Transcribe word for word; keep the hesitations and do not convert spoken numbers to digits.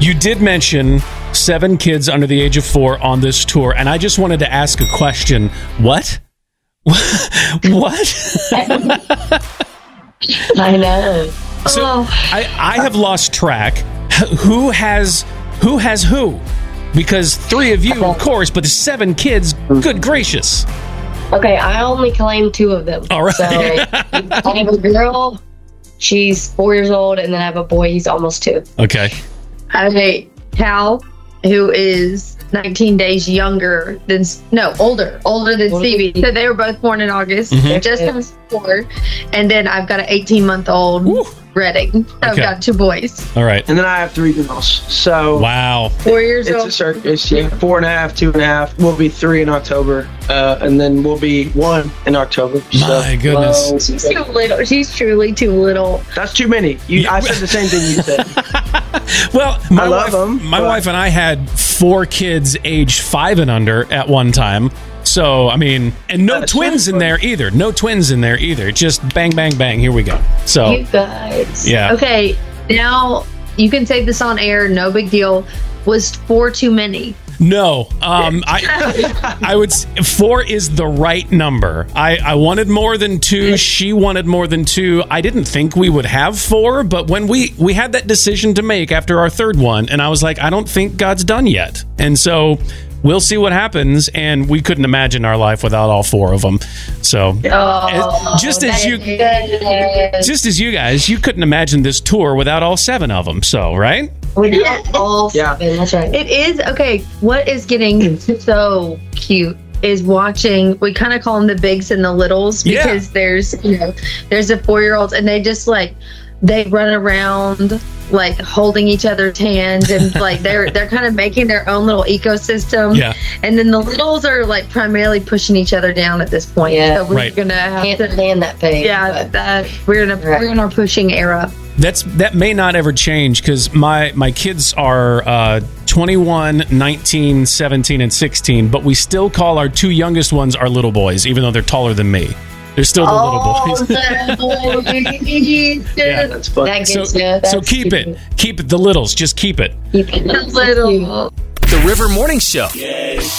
You did mention seven kids under the age of four on this tour, and I just wanted to ask a question. What? What? I know. So Oh. I, I have lost track. Who has who has who? Because three of you, of course, but seven kids. Good gracious! Okay, I only claim two of them. All right. So I have a girl. She's four years old, and then I have a boy. He's almost two. Okay. I have a Cal, who is nineteen days younger than, no, older, older than Older Stevie. than So they were both born in August. Mhm. They're just turned four. And then I've got an eighteen-month-old Woo. Redding. I've Okay. got two boys. All right. And then I have three girls. So Wow. Four years it's old. a circus. Yeah, four and a half, two and a half. We'll be three in October, uh, and then we'll be one in October. So, My goodness. well, She's too little. She's truly too little. that's too many. You, I said the same thing you said. Well, my I love wife, 'em, my but- wife and I had four kids aged five and under at one time. So, I mean, and no That's twins in right. there either. No twins in there either. Just bang, bang, bang. Here we go. So, You guys. yeah. Okay, now you can say this on air. No big deal. Was four too many? No, um, I, I would. s- Four is the right number. I, I wanted more than two. She wanted more than two. I didn't think we would have four, but when we we had that decision to make after our third one, and I was like, I don't think God's done yet, and so we'll see what happens. And we couldn't imagine our life without all four of them. So, Oh, just as you, Goodness. just as you guys, you couldn't imagine this tour without all seven of them. So, right? We got all Yeah. seven. That's right. It is okay. What is getting so cute is watching. We kind of call them the bigs and the littles Yeah. because there's you know there's the four year olds and they just like they run around like holding each other's hands and like they're they're kind of making their own little ecosystem. Yeah. And then the littles are like primarily pushing each other down at this point. Yeah. So we're Right. gonna have Can't to. stand that phase. Yeah, but- that we're in a Right. we're in our pushing era. That's that may not ever change because my my kids are uh, twenty-one, nineteen, seventeen, and sixteen, but we still call our two youngest ones our little boys, even though they're taller than me. They're still the Oh, little boys. Yeah. That's fun. That So, gets you. That's so keep cute. it, keep it the littles. Just keep it. Keep it. Little. The River Morning Show.